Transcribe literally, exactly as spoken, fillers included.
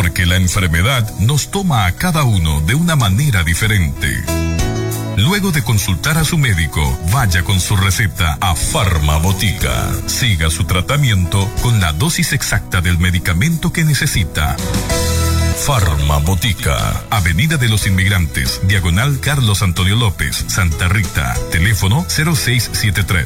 porque la enfermedad nos toma a cada uno de una manera diferente. Luego de consultar a su médico, vaya con su receta a Farmabotica. Siga su tratamiento con la dosis exacta del medicamento que necesita. Farmabotica, Avenida de los Inmigrantes, diagonal Carlos Antonio López, Santa Rita, teléfono cero seis siete tres,